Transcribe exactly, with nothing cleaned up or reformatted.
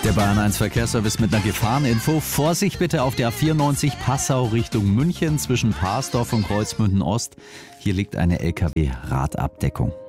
Der Bayern eins Verkehrsservice mit einer Gefahreninfo. Vorsicht bitte auf der A vierundneunzig Passau Richtung München zwischen Parsdorf und Kreuzmünden Ost. Hier liegt eine L K W-Radabdeckung.